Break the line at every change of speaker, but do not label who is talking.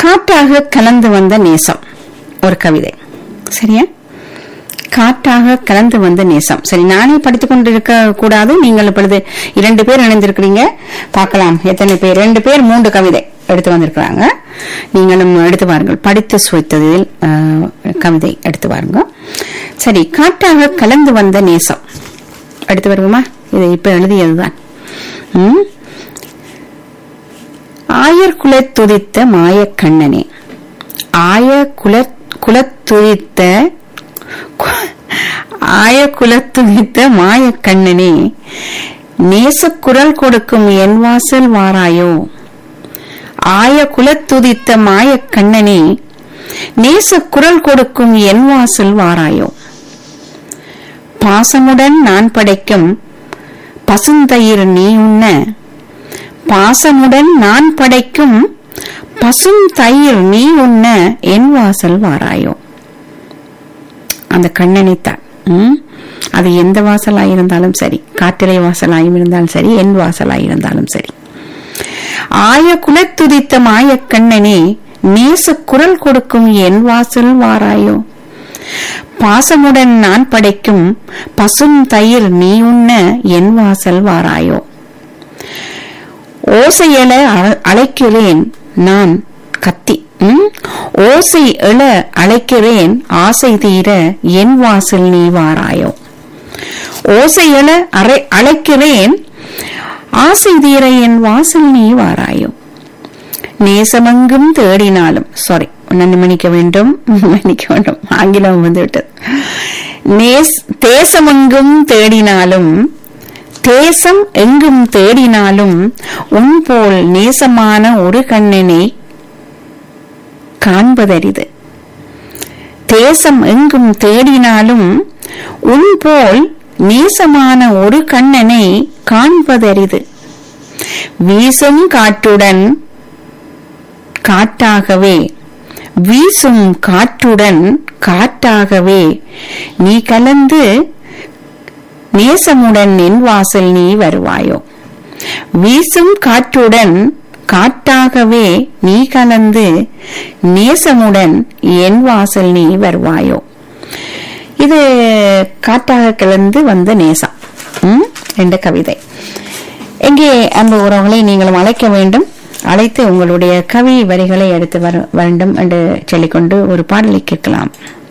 காற்றாக கலந்து வந்த நேசம் ஒரு கவிதை. சரியா? காற்றாக கலந்து வந்த நேசம். சரி, நானே படித்துக் கொண்டிருக்க கூடாது. நீங்கள் இப்பொழுது 2 பேர் இணைந்திருக்கிறீங்க. பார்க்கலாம் எத்தனை பேர். 2 பேர் 3 கவிதை எடுத்து வந்திருக்கிறாங்க. நீங்களும் எடுத்து பாருங்கள். படித்து சுவைத்ததில் கவிதை எடுத்து பாருங்க. சரி, காற்றாக கலந்து வந்த நேசம் எடுத்து வருவோமா? இதை இப்ப எழுதியதுதான். ஆயர் குலத்துதித்த மாயக்கண்ணனே, குலத்துதித்த மாயக்கண்ணனே, நேச குரல் கொடுக்கும் என் வாசல் வாராயோ. ஆய குலத்துதித்த மாயக்கண்ணனே, நேச குரல் கொடுக்கும் என் வாசல் வாராயோ. பாசமுடன் நான் படைக்கும் பசுந்தயிர் நீ உண்ண, பாசமுடன் நான் படைக்கும் பசும் தயிர் நீ உண்ண என் வாசல் வாராயோ. அந்த கண்ணனைத்தான். அது எந்த வாசலாயிருந்தாலும் சரி, காற்றிலை வாசலாயும் இருந்தாலும் சரி, என் வாசலாயிருந்தாலும் சரி. ஆய குலத்துதித்த மாயக்கண்ணனே, நேச குரல் கொடுக்கும் என் வாசல் வாராயோ. பாசமுடன் நான் படைக்கும் பசும் தயிர் நீ உண்ண என் வாசல் வாராயோ. ஓசையெழ அழைக்கிறேன் நான் கத்தி, ஓசை எழ அழைக்கிறேன் ஆசை தீர என் வாசல் நீ வாராயோ. ஓசை எழ அழைக்கிறேன் ஆசை தீர என் வாசல் நீ வாராயோ. நேசமங்கும் தேடினாலும், சாரி மன்னிக்க வேண்டும், ஆங்கிலம் வந்துவிட்டது. தேசமெங்கும் தேடினாலும், தேசம் எங்கும் தேடினாலும் உன் போல் நேசமான ஒரு கண்ணனை காண்பதரிது. தேசம் எங்கும் தேடினாலும் உன் போல் நேசமான ஒரு கண்ணனை காண்பதரிது. வீசும் காற்றுடன் காட்டாகவே, வீசும் காற்றுடன் காட்டாகவே நீ கலந்து நேசமுடன் என் வாசல் நீ வருவாயோ. வீசும் காற்றுடன் காட்டாகவே நீ கலந்து நேசமுடன் என் வாசல் நீ வருவாயோ. இது காட்டாக கலந்து வந்த நேசம் என்ற கவிதை. எங்கே அந்த உறவுகளை நீங்களும் அழைக்க வேண்டும். அழைத்து உங்களுடைய கவி வரிகளை எடுத்து வர வேண்டும் என்று சொல்லிக்கொண்டு ஒரு பாடலை கேட்கலாம்.